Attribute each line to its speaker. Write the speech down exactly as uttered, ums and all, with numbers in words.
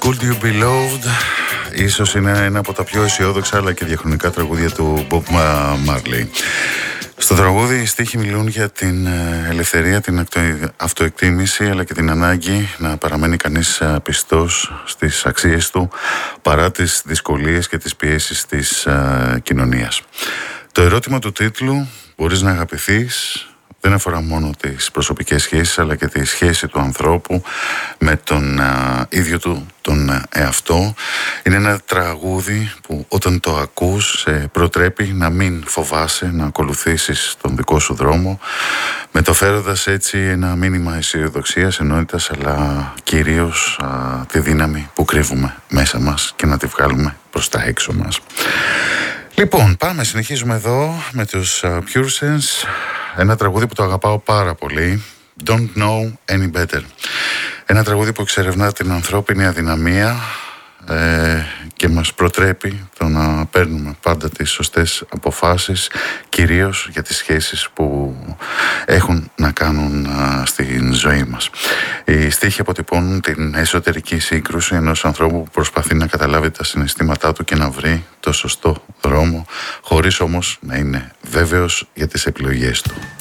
Speaker 1: Could You Be Loved ίσως είναι ένα από τα πιο αισιόδοξα αλλά και διαχρονικά τραγούδια του Bob Marley. Στο τραγούδι οι στίχοι μιλούν για την ελευθερία, την αυτοεκτίμηση αλλά και την ανάγκη να παραμένει κανείς πιστός στις αξίες του παρά τις δυσκολίες και τις πιέσεις της κοινωνίας. Το ερώτημα του τίτλου, μπορείς να αγαπηθείς, δεν αφορά μόνο τις προσωπικές σχέσεις αλλά και τη σχέση του ανθρώπου με τον α, ίδιο του τον εαυτό. Είναι ένα τραγούδι που όταν το ακούς σε προτρέπει να μην φοβάσαι να ακολουθήσεις τον δικό σου δρόμο, μεταφέροντας έτσι ένα μήνυμα αισιοδοξίας, ενότητας αλλά κυρίως α, τη δύναμη που κρύβουμε μέσα μας και να τη βγάλουμε προς τα έξω μας. Λοιπόν, πάμε, συνεχίζουμε εδώ με τους uh, Pure Sense. Ένα τραγούδι που το αγαπάω πάρα πολύ, Don't Know Any Better. Ένα τραγούδι που εξερευνά την ανθρώπινη αδυναμία ε, και μας προτρέπει το να παίρνουμε πάντα τις σωστές αποφάσεις, κυρίως για τις σχέσεις που έχουν να κάνουν α, στην ζωή μας. Οι στίχοι αποτυπώνουν την εσωτερική σύγκρουση ενός ανθρώπου που προσπαθεί να καταλάβει τα συναισθήματά του και να βρει το σωστό δρόμο, χωρίς όμως να είναι βέβαιος για τις επιλογές του.